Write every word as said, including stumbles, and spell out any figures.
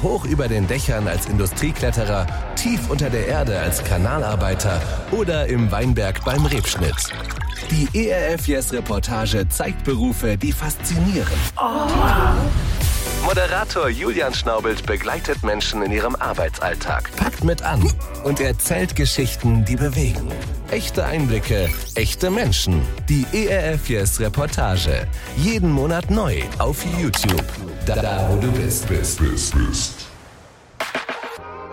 hoch über den Dächern als Industriekletterer, tief unter der Erde als Kanalarbeiter oder im Weinberg beim Rebschnitt. Die E R F Yes Reportage zeigt Berufe, die faszinieren. Oh. Moderator Julian Schnaubelt begleitet Menschen in ihrem Arbeitsalltag, packt mit an und erzählt Geschichten, die bewegen. Echte Einblicke, echte Menschen. Die E R F Yes Reportage. Jeden Monat neu auf YouTube. Da, da wo du bist, bist, bist, bist.